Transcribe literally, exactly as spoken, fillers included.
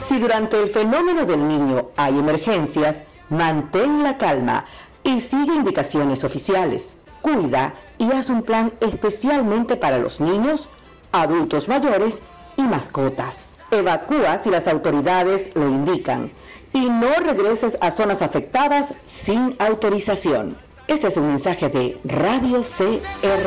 Si durante el fenómeno del niño hay emergencias, mantén la calma y sigue indicaciones oficiales. Cuida y haz un plan especialmente para los niños, adultos mayores y mascotas. Evacúa si las autoridades lo indican y no regreses a zonas afectadas sin autorización. Este es un mensaje de Radio C R.